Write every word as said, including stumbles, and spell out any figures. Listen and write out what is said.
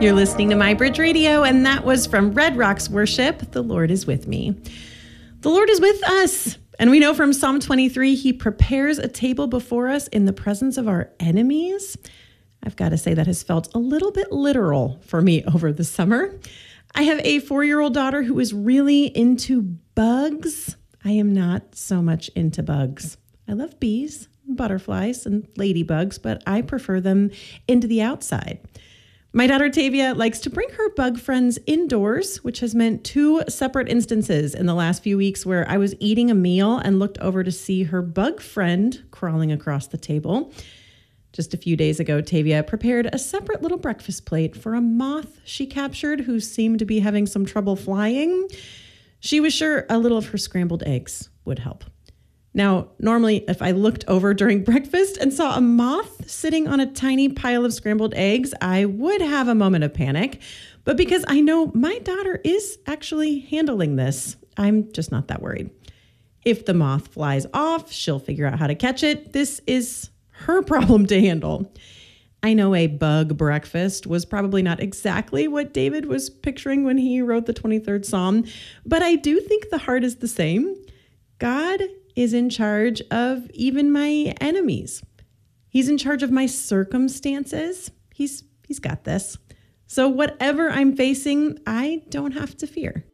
You're listening to My Bridge Radio, and that was from Red Rocks Worship, The Lord is with me. The Lord is with us. And we know from Psalm twenty-three, he prepares a table before us in the presence of our enemies. I've got to say that has felt a little bit literal for me over the summer. I have a four-year-old daughter who is really into bugs. I am not so much into bugs. I love bees, butterflies, and ladybugs, but I prefer them into the outside. My daughter Tavia likes to bring her bug friends indoors, which has meant two separate instances in the last few weeks where I was eating a meal and looked over to see her bug friend crawling across the table. Just a few days ago, Tavia prepared a separate little breakfast plate for a moth she captured who seemed to be having some trouble flying. She was sure a little of her scrambled eggs would help. Now, normally, if I looked over during breakfast and saw a moth sitting on a tiny pile of scrambled eggs, I would have a moment of panic. But because I know my daughter is actually handling this, I'm just not that worried. If the moth flies off, she'll figure out how to catch it. This is her problem to handle. I know a bug breakfast was probably not exactly what David was picturing when he wrote the twenty-third Psalm, but I do think the heart is the same. God is in charge of even my enemies. He's in charge of my circumstances. He's he's got this. So whatever I'm facing, I don't have to fear.